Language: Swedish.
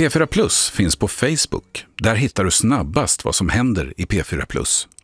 P4 Plus finns på Facebook. Där hittar du snabbast vad som händer i P4 Plus.